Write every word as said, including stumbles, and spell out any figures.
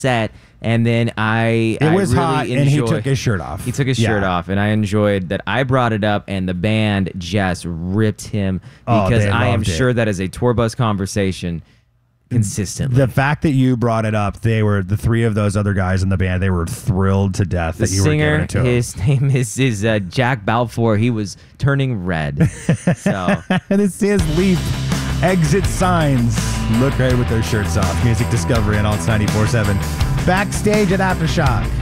set, and then I It I was really hot, enjoyed, and he took his shirt off. He took his Yeah. shirt off, and I enjoyed that. I brought it up, and the band just ripped him Oh, because they I am loved it. sure that is a tour bus conversation consistently. The fact that you brought it up, they were the three of those other guys in the band. They were thrilled to death The that you were singer, giving it to him. his name is is uh, Jack Balfour. He was turning red. So And it says Leap exit signs. Look right with their shirts off. Music Discovery on Alts ninety-four point seven. Backstage at Aftershock.